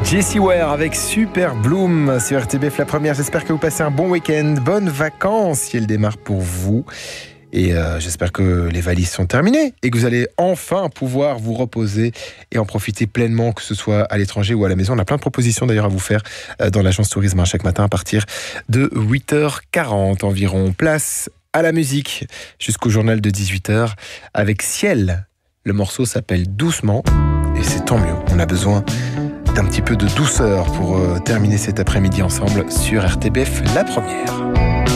Jessie Ware avec Super Bloom sur RTBF La Première. J'espère que vous passez un bon week-end, bonnes vacances si elles démarrent pour vous. Et j'espère que les valises sont terminées et que vous allez enfin pouvoir vous reposer et en profiter pleinement, que ce soit à l'étranger ou à la maison. On a plein de propositions d'ailleurs à vous faire dans l'agence tourisme chaque matin à partir de 8h40 environ. Place à la musique jusqu'au journal de 18h avec Ciel. Le morceau s'appelle Doucement et c'est tant mieux. On a besoin d'un petit peu de douceur pour terminer cet après-midi ensemble sur RTBF La Première.